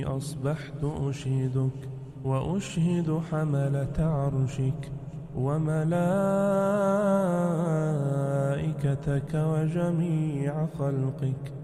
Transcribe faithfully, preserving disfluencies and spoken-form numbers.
أصبحت أشهدك وأشهد حملة عرشك وملائكتك وجميع خلقك